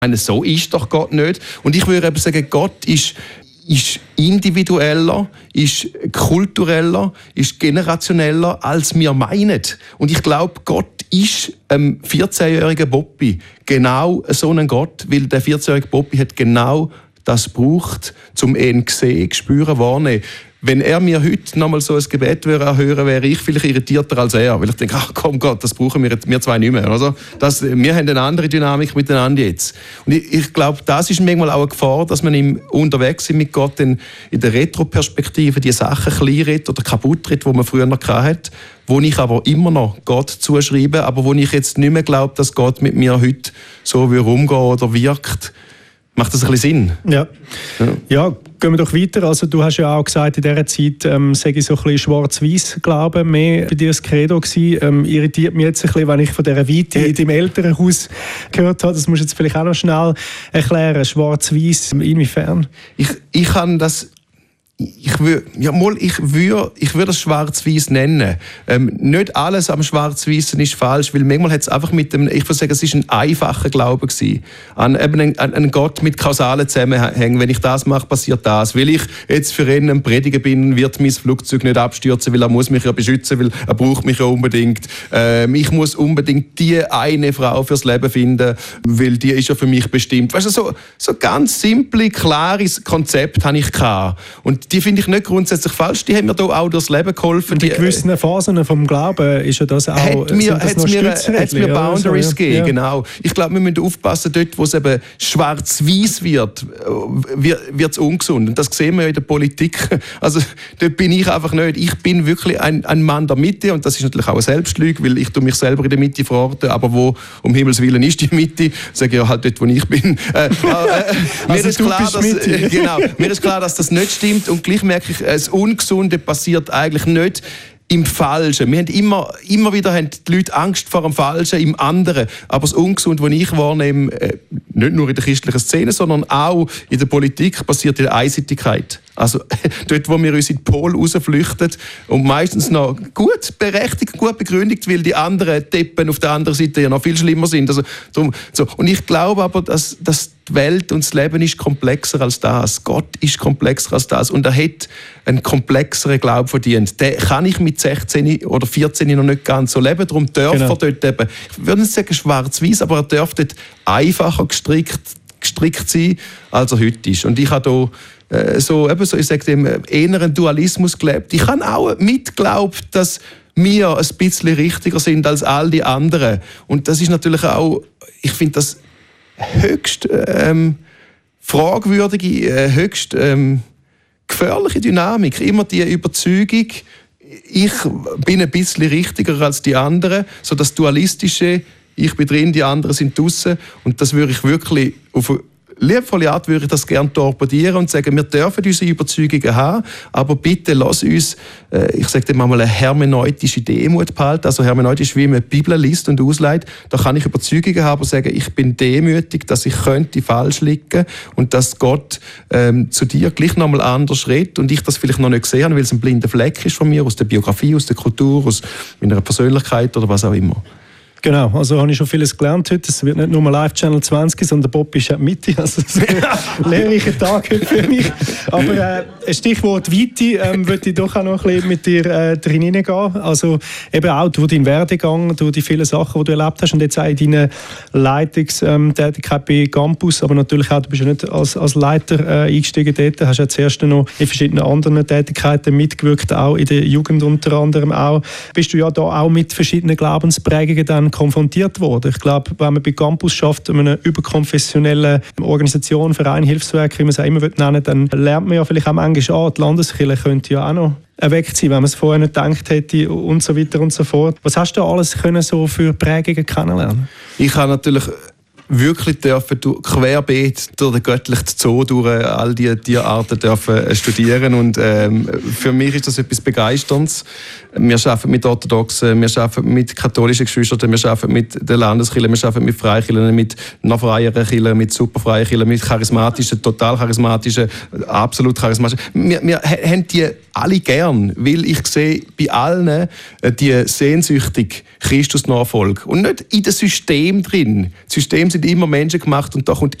So ist doch Gott nicht. Und ich würde eben sagen, Gott ist individueller, ist kultureller, ist generationeller, als wir meinen. Und ich glaube, Gott ist 14-jährigen Bobby genau so ein Gott, weil der 14-jährige Bobby hat genau das gebraucht, um ihn zu sehen, spüren, wahrnehmen. Wenn er mir heute noch mal so ein Gebet hören würde, wäre ich vielleicht irritierter als er. Weil ich denke, ach komm Gott, das brauchen wir zwei nicht mehr. Also, wir haben eine andere Dynamik miteinander jetzt. Und ich glaube, das ist manchmal auch eine Gefahr, dass man unterwegs sind mit Gott in der Retroperspektive die Sachen kleinredet oder kaputt redet, die man früher noch hatte, wo ich aber immer noch Gott zuschreibe, aber wo ich jetzt nicht mehr glaube, dass Gott mit mir heute so umgeht oder wirkt. Macht das ein bisschen Sinn? Ja, gehen wir doch weiter. Also, du hast ja auch gesagt, in dieser Zeit sage ich so ein bisschen Schwarz-Weiß-Glauben mehr bei dir das Credo gewesen. Irritiert mich jetzt ein bisschen, wenn ich von dieser Weite in deinem Elternhaus gehört habe. Das musst du jetzt vielleicht auch noch schnell erklären. Schwarz-Weiß, inwiefern? Ich kann das... Ich würde das Schwarz-Weiß nennen. Nicht alles am Schwarz-Weißen ist falsch, weil manchmal hat es einfach ich würde sagen, es ist ein einfacher Glaube gewesen. An Gott mit kausalen Zusammenhängen. Wenn ich das mache, passiert das. Weil ich jetzt für ihn ein Prediger bin, wird mein Flugzeug nicht abstürzen, weil er muss mich ja beschützen, weil er braucht mich ja unbedingt. Ich muss unbedingt die eine Frau fürs Leben finden, weil die ist ja für mich bestimmt. Weißt du, so ganz simple, klares Konzept habe ich gehabt. Und die finde ich nicht grundsätzlich falsch, die haben mir da auch durchs Leben geholfen. Und in gewissen Phasen vom Glauben ist ja das auch... Hat mir Boundaries gegeben, ja. Genau. Ich glaube, wir müssen aufpassen, dort, wo es eben schwarz-weiß wird es ungesund. Und das sehen wir ja in der Politik. Also, dort bin ich einfach nicht. Ich bin wirklich ein Mann der Mitte und das ist natürlich auch eine Selbstlüge, weil ich mich selber in der Mitte verorte, aber wo um Himmels Willen ist die Mitte? Sage ja halt dort, wo ich bin. Mir ist klar, dass das nicht stimmt. Und gleich merke ich, das Ungesunde passiert eigentlich nicht im Falschen. Wir haben immer wieder die Leute Angst vor dem Falschen im anderen. Aber das Ungesunde, das ich wahrnehme, nicht nur in der christlichen Szene, sondern auch in der Politik, passiert in der Einseitigkeit. Also dort, wo wir uns in den Pol rausflüchten und meistens noch gut berechtigt, gut begründet, weil die anderen Deppen auf der anderen Seite ja noch viel schlimmer sind. Also, so. Und ich glaube aber, dass die Welt und das Leben ist komplexer als das. Gott ist komplexer als das. Und er hat einen komplexeren Glauben verdient. Den kann ich mit 16 oder 14 noch nicht ganz so leben. Darum darf er dort eben, ich würde nicht sagen schwarz-weiß, aber er darf dort einfacher gestrickt sein, als er heute ist. Und ich habe da ich sage dem, eher einen Dualismus gelebt. Ich habe auch mitgeglaubt, dass wir ein bisschen richtiger sind als all die anderen. Und das ist natürlich auch, ich finde das höchst fragwürdige, höchst gefährliche Dynamik. Immer die Überzeugung, ich bin ein bisschen richtiger als die anderen. So das Dualistische, ich bin drin, die anderen sind draussen. Und das würde ich wirklich auf eine liebevolle Art würde ich das gerne torpedieren und sagen, wir dürfen unsere Überzeugungen haben, aber bitte lass uns, ich sage dem mal, eine hermeneutische Demut behalten. Also hermeneutisch, wie man die Bibel liest und ausleitet. Da kann ich Überzeugungen haben und sagen, ich bin demütig, dass ich könnte falsch liegen und dass Gott zu dir gleich noch mal anders redet und ich das vielleicht noch nicht gesehen habe, weil es ein blinder Fleck ist von mir, aus der Biografie, aus der Kultur, aus meiner Persönlichkeit oder was auch immer. Genau, also habe ich schon vieles gelernt heute. Es wird nicht nur Live Channel 20, sondern Bob ist ja die Mitte. Also das ist ein lehrreicher Tag heute für mich. Aber ein Stichwort Weite würde ich doch auch noch ein bisschen mit dir drin hineingehen. Also eben auch durch deinen Werdegang, durch die vielen Sachen, die du erlebt hast und jetzt auch in deiner Leitungstätigkeit bei Campus, aber natürlich auch, du bist ja nicht als Leiter eingestiegen dort, hast ja zuerst noch in verschiedenen anderen Tätigkeiten mitgewirkt, auch in der Jugend unter anderem auch. Bist du ja da auch mit verschiedenen Glaubensprägungen dann konfrontiert worden. Ich glaube, wenn man bei Campus schafft, eine überkonfessionelle Organisation, Verein, Hilfswerk, wie man es auch immer nennen, dann lernt man ja vielleicht auch manchmal, die Landeskirche könnte ja auch noch erweckt sein, wenn man es vorher nicht gedacht hätte und so weiter und so fort. Was hast du alles können so für Prägungen kennenlernen? Ich habe natürlich wirklich querbeet durch den göttlichen Zoo durch all diese Tierarten dürfen studieren und für mich ist das etwas Begeisterndes. Wir arbeiten mit Orthodoxen, wir arbeiten mit katholischen Geschwistern, wir arbeiten mit der Landeskirche, wir arbeiten mit Freikirchen, mit noch freieren Kirchen, mit superfreien Kirchen, mit charismatischen, total charismatischen, absolut charismatischen. Wir haben die alle gern, weil ich sehe bei allen die sehnsüchtig Christus-Nachfolge und nicht in dem System drin. Das System sind sind immer Menschen gemacht und da kommt